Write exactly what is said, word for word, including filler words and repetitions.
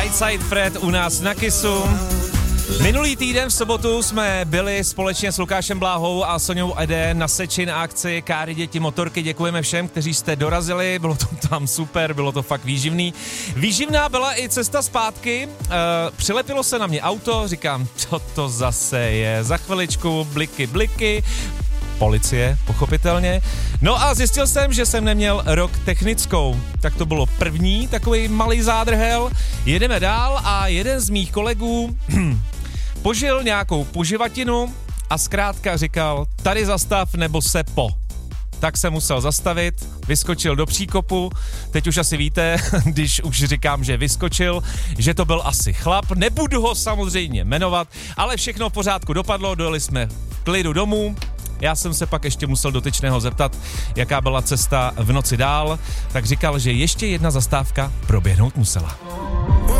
Lightside Fred u nás na Kissu. Minulý týden v sobotu jsme byli společně s Lukášem Bláhou a Soňou Ede na seči na akci Káry, děti, motorky. Děkujeme všem, kteří jste dorazili, bylo to tam super, bylo to fakt výživný. Výživná byla i cesta zpátky, e, přilepilo se na mě auto, říkám, co to zase je, za chviličku bliky, bliky, policie, pochopitelně. No a zjistil jsem, že jsem neměl rok technickou. Tak to bylo první takový malý zádrhel. Jedeme dál a jeden z mých kolegů požil nějakou poživatinu a zkrátka říkal, tady zastav nebo se po. Tak jsem musel zastavit, vyskočil do příkopu, teď už asi víte, když už říkám, že vyskočil, že to byl asi chlap, nebudu ho samozřejmě jmenovat, ale všechno v pořádku dopadlo, dojeli jsme v klidu domů. Já jsem se pak ještě musel dotyčného zeptat, jaká byla cesta v noci dál, tak říkal, že ještě jedna zastávka proběhnout musela.